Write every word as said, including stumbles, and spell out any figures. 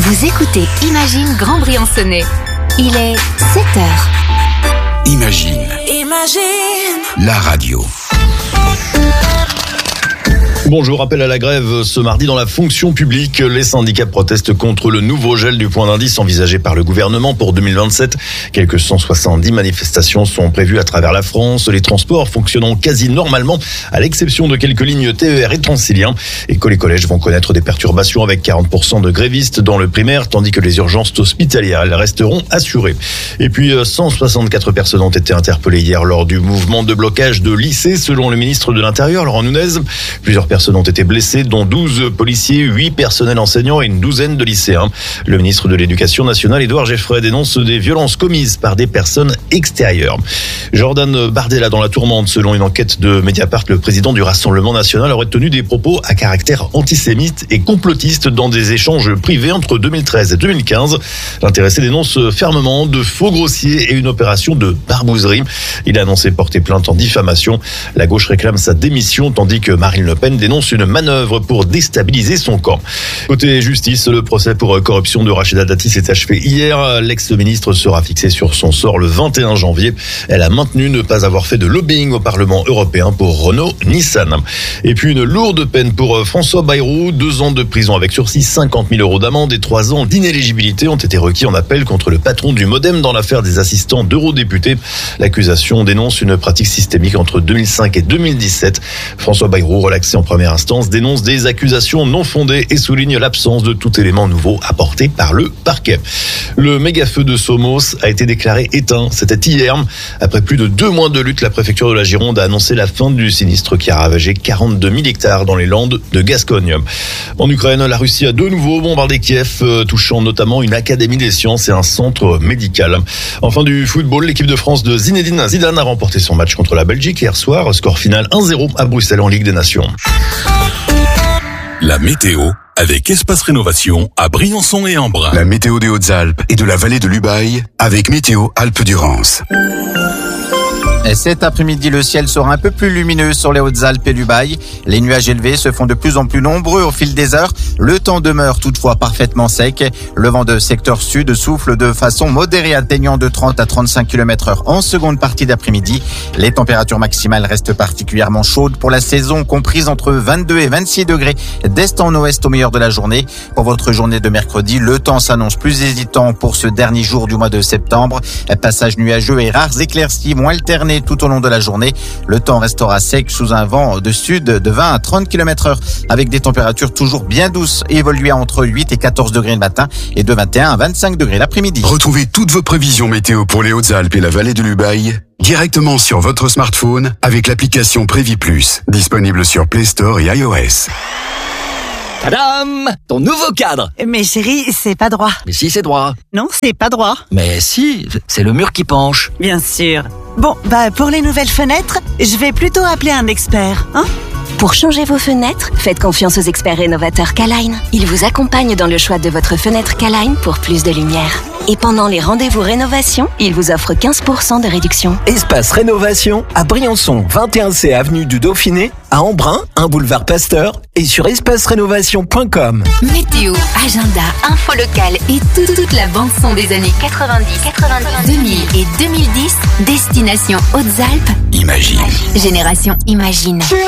Vous écoutez Imagine Grand Briançonnais. Il est sept heures. Imagine. Imagine. La radio. Bonjour, appel à la grève ce mardi dans la fonction publique. Les syndicats protestent contre le nouveau gel du point d'indice envisagé par le gouvernement pour deux mille vingt-sept. Quelques cent soixante-dix manifestations sont prévues à travers la France. Les transports fonctionnant quasi normalement, à l'exception de quelques lignes T E R et Transilien. Et que les collèges vont connaître des perturbations avec quarante pour cent de grévistes dans le primaire, tandis que les urgences hospitalières elles resteront assurées. Et puis cent soixante-quatre personnes ont été interpellées hier lors du mouvement de blocage de lycées, selon le ministre de l'Intérieur, Laurent Nunez. Plusieurs personnes ont été blessées, dont douze policiers, huit personnels enseignants et une douzaine de lycéens. Le ministre de l'Éducation nationale, Édouard Geoffroy, dénonce des violences commises par des personnes extérieures. Jordan Bardella dans la tourmente. Selon une enquête de Mediapart, le président du Rassemblement national aurait tenu des propos à caractère antisémite et complotiste dans des échanges privés entre deux mille treize et deux mille quinze. L'intéressé dénonce fermement de faux grossiers et une opération de barbouzerie. Il a annoncé porter plainte en diffamation. La gauche réclame sa démission, tandis que Marine Le Pen dénonce une manœuvre pour déstabiliser son camp. Côté justice, le procès pour corruption de Rachida Dati s'est achevé hier. L'ex-ministre sera fixé sur son sort le vingt et un janvier. Elle a maintenu ne pas avoir fait de lobbying au Parlement européen pour Renault-Nissan. Et puis une lourde peine pour François Bayrou. Deux ans de prison avec sursis, cinquante mille euros d'amende et trois ans d'inéligibilité ont été requis en appel contre le patron du Modem dans l'affaire des assistants d'eurodéputés. L'accusation dénonce une pratique systémique entre deux mille cinq et deux mille dix-sept. François Bayrou, relaxé en première instance, dénonce des accusations non fondées et souligne l'absence de tout élément nouveau apporté par le parquet. Le méga-feu de Somos a été déclaré éteint. C'était hier. Après plus de deux mois de lutte, la préfecture de la Gironde a annoncé la fin du sinistre qui a ravagé quarante-deux mille hectares dans les Landes de Gascogne. En Ukraine, la Russie a de nouveau bombardé Kiev, touchant notamment une académie des sciences et un centre médical. Enfin du football, l'équipe de France de Zinedine Zidane a remporté son match contre la Belgique hier soir. Score final un zéro à Bruxelles en Ligue des Nations. La météo avec Espace Rénovation à Briançon et Embrun. La météo des Hautes-Alpes et de la vallée de l'Ubaye avec Météo Alpes-Durance. Cet après-midi, le ciel sera un peu plus lumineux sur les Hautes-Alpes et l'Ubaye. Les nuages élevés se font de plus en plus nombreux au fil des heures. Le temps demeure toutefois parfaitement sec. Le vent de secteur sud souffle de façon modérée, atteignant de trente à trente-cinq kilomètres heure en seconde partie d'après-midi. Les températures maximales restent particulièrement chaudes pour la saison, comprises entre vingt-deux et vingt-six degrés d'est en ouest au meilleur de la journée. Pour votre journée de mercredi, le temps s'annonce plus hésitant pour ce dernier jour du mois de septembre. Passage nuageux et rares éclaircies vont alterner tout au long de la journée. Le temps restera sec sous un vent de sud de vingt à trente kilomètres heure avec des températures toujours bien douces évoluant entre huit et quatorze degrés le matin et de vingt et un à vingt-cinq degrés l'après-midi. Retrouvez toutes vos prévisions météo pour les Hautes-Alpes et la vallée de l'Ubaye directement sur votre smartphone avec l'application Prévi Plus, disponible sur Play Store et iOS. Tadam! Ton nouveau cadre! Mais chérie, c'est pas droit. Mais si, c'est droit. Non, c'est pas droit. Mais si, c'est le mur qui penche. Bien sûr. Bon, bah pour les nouvelles fenêtres, je vais plutôt appeler un expert, hein? Pour changer vos fenêtres, faites confiance aux experts rénovateurs K-Line. Ils vous accompagnent dans le choix de votre fenêtre K-Line pour plus de lumière. Et pendant les rendez-vous rénovation, ils vous offrent quinze pour cent de réduction. Espace Rénovation à Briançon, vingt et un C avenue du Dauphiné, à Embrun, un boulevard Pasteur et sur espace rénovation point com. Météo, agenda, info locale et tout, toute la bande-son des années quatre-vingt-dix, quatre-vingt-dix, deux mille et deux mille dix, destination Hautes-Alpes. Imagine. Génération Imagine.